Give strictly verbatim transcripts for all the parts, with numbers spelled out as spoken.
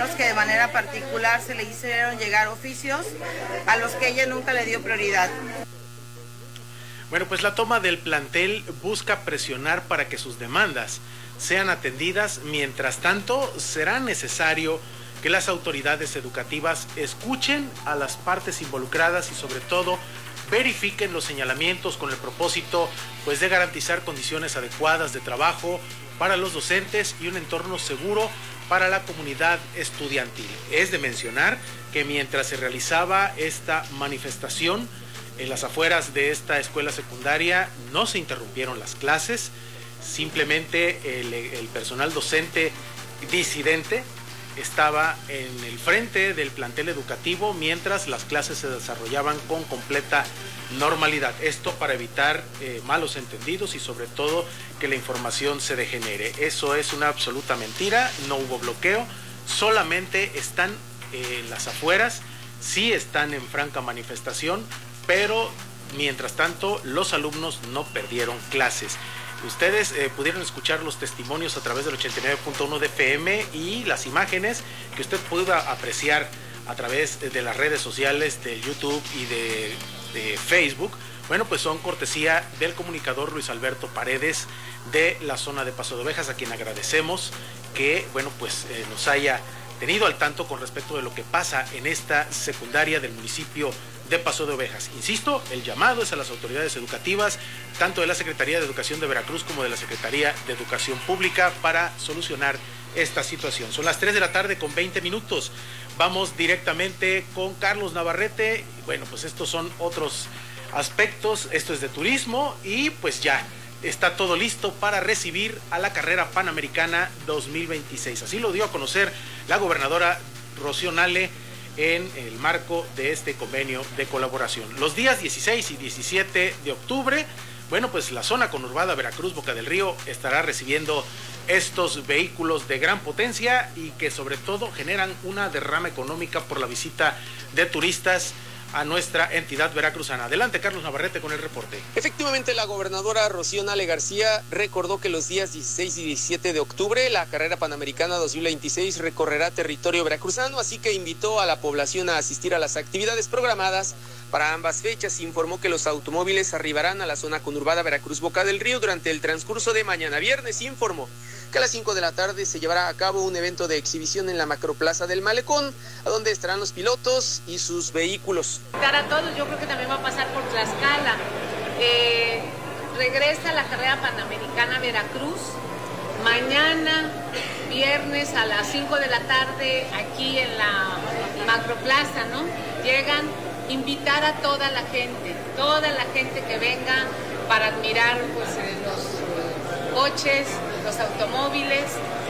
compañeros que de manera particular se le hicieron llegar oficios a los que ella nunca le dio prioridad. Bueno, pues la toma del plantel busca presionar para que sus demandas sean atendidas. Mientras tanto, será necesario que las autoridades educativas escuchen a las partes involucradas y sobre todo verifiquen los señalamientos con el propósito pues de garantizar condiciones adecuadas de trabajo para los docentes y un entorno seguro para la comunidad estudiantil. Es de mencionar que mientras se realizaba esta manifestación en las afueras de esta escuela secundaria no se interrumpieron las clases, simplemente el, el personal docente disidente estaba en el frente del plantel educativo mientras las clases se desarrollaban con completa normalidad. Esto para evitar eh, malos entendidos y sobre todo que la información se degenere. Eso es una absoluta mentira, no hubo bloqueo, solamente están eh, en las afueras, sí están en franca manifestación, pero mientras tanto los alumnos no perdieron clases. Ustedes eh, pudieron escuchar los testimonios a través del ochenta y nueve punto uno de F M y las imágenes que usted pudo apreciar a través de las redes sociales de YouTube y de, de Facebook. Bueno, pues son cortesía del comunicador Luis Alberto Paredes de la zona de Paso de Ovejas, a quien agradecemos que, bueno, pues eh, nos haya tenido al tanto con respecto de lo que pasa en esta secundaria del municipio de Paso de Ovejas. Insisto, el llamado es a las autoridades educativas, tanto de la Secretaría de Educación de Veracruz como de la Secretaría de Educación Pública, para solucionar esta situación. Son las tres de la tarde con veinte minutos. Vamos directamente con Carlos Navarrete. Bueno, pues estos son otros aspectos. Esto es de turismo y pues ya está todo listo para recibir a la carrera Panamericana dos mil veintiséis. Así lo dio a conocer la gobernadora Rocío Nale en el marco de este convenio de colaboración. Los días dieciséis y diecisiete de octubre, bueno, pues la zona conurbada Veracruz-Boca del Río estará recibiendo estos vehículos de gran potencia y que sobre todo generan una derrama económica por la visita de turistas a nuestra entidad veracruzana. Adelante, Carlos Navarrete, con el reporte. Efectivamente, la gobernadora Rocío Nale García recordó que los días dieciséis y diecisiete de octubre la carrera Panamericana dos mil veintiséis recorrerá territorio veracruzano, así que invitó a la población a asistir a las actividades programadas para ambas fechas. Informó que los automóviles arribarán a la zona conurbada Veracruz-Boca del Río durante el transcurso de mañana viernes. Informó que a las cinco de la tarde se llevará a cabo un evento de exhibición en la macroplaza del Malecón, a donde estarán los pilotos y sus vehículos. A todos, yo creo que también va a pasar por Tlaxcala. Eh, regresa la carrera Panamericana Veracruz mañana viernes a las cinco de la tarde aquí en la macroplaza, ¿no? Llegan, invitar a toda la gente, toda la gente que venga para admirar pues eh, los coches, los automóviles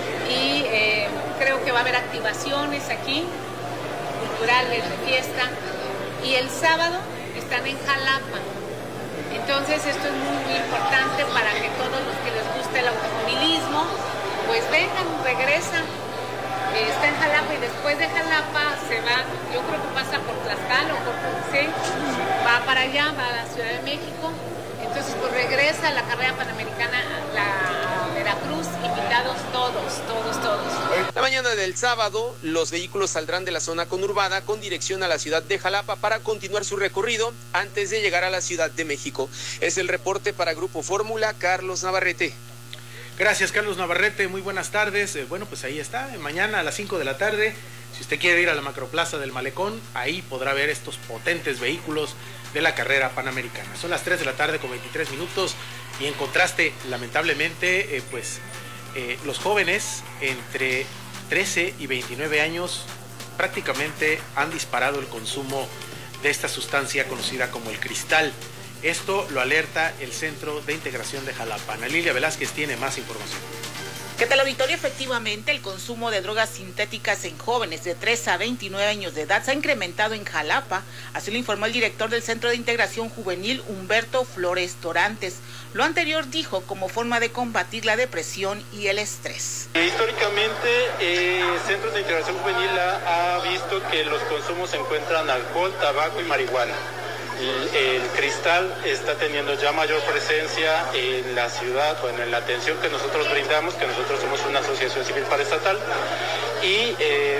y eh, creo que va a haber activaciones aquí, culturales, de fiesta. Y el sábado están en Jalapa. Entonces esto es muy, muy importante para que todos los que les guste el automovilismo, pues vengan, regresan. Eh, está en Jalapa y después de Jalapa se va, yo creo que pasa por Tlaxcala o por ¿sí? Va para allá, va a la Ciudad de México. Entonces pues regresa a la carrera Panamericana la Veracruz, invitados todos, todos, todos. La mañana del sábado, los vehículos saldrán de la zona conurbada con dirección a la ciudad de Jalapa para continuar su recorrido antes de llegar a la Ciudad de México. Es el reporte para Grupo Fórmula, Carlos Navarrete. Gracias, Carlos Navarrete, muy buenas tardes. Eh, bueno, pues ahí está, mañana a las cinco de la tarde, si usted quiere ir a la macroplaza del Malecón, ahí podrá ver estos potentes vehículos de la carrera Panamericana. Son las tres de la tarde con veintitrés minutos y en contraste, lamentablemente, eh, pues eh, los jóvenes entre trece y veintinueve años prácticamente han disparado el consumo de esta sustancia conocida como el cristal. Esto lo alerta el Centro de Integración de Jalapa. Ana Lilia Velázquez tiene más información. ¿Qué tal, auditorio? Efectivamente, el consumo de drogas sintéticas en jóvenes de tres a veintinueve años de edad se ha incrementado en Jalapa, así lo informó el director del Centro de Integración Juvenil, Humberto Flores Torantes. Lo anterior dijo como forma de combatir la depresión y el estrés. Históricamente, el eh, Centro de Integración Juvenil ha, ha visto que los consumos se encuentran alcohol, tabaco y marihuana. El, el cristal está teniendo ya mayor presencia en la ciudad, bueno, en la atención que nosotros brindamos, que nosotros somos una asociación civil paraestatal, y eh,